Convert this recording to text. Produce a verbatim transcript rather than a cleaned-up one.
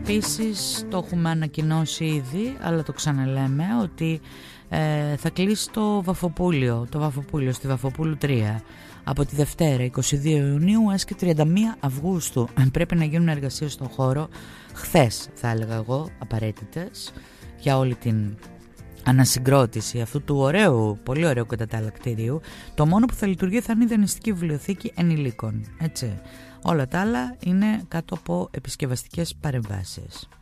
Επίσης το έχουμε ανακοινώσει ήδη, αλλά το ξαναλέμε, ότι ε, θα κλείσει το Βαφοπούλιο, το Βαφοπούλιο στη Βαφοπούλου τρία από τη Δευτέρα εικοστή δεύτερη Ιουνίου έως και τριάντα μία Αυγούστου. Πρέπει να γίνουν εργασίες στον χώρο χθες, θα έλεγα εγώ, απαραίτητες για όλη την ανασυγκρότηση αυτού του ωραίου, πολύ ωραίου κατά τα άλλα κτηρίου. Το μόνο που θα λειτουργεί θα είναι η δανειστική βιβλιοθήκη ενηλίκων, έτσι. Όλα τα άλλα είναι κάτω από επισκευαστικές παρεμβάσεις.